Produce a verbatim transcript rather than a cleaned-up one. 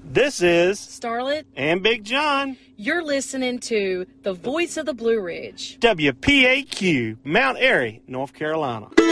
This is Starlet and Big John. You're listening to the Voice of the Blue Ridge. W P A Q, Mount Airy, North Carolina.